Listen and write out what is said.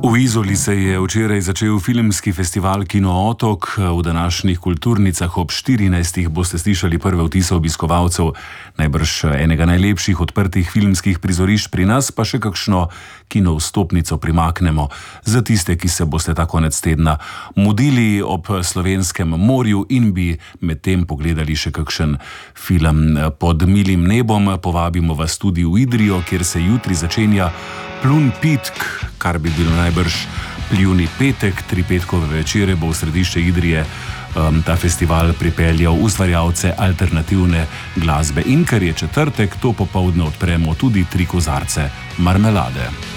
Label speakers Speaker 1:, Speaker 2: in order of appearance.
Speaker 1: V Izoli se je včeraj začel filmski festival Kino Otok. V današnjih kulturnicah ob 14. boste slišali prve vtise obiskovalcev, najbrž enega najlepših odprtih filmskih prizorišč pri nas, pa še kakšno kino vstopnico primaknemo za tiste, ki se boste ta konec tedna mudili ob slovenskem morju in bi medtem pogledali še kakšen film pod milim nebom. Povabimo vas tudi v Idrijo, kjer se jutri začenja Plun Pitk, kar bi bilo najbrž Pljuni petek. 3 petkove večere bo v središče Idrije ta festival pripeljal ustvarjalce alternativne glasbe. In ker je četrtek, to popoldne odpremo tudi 3 kozarce marmelade.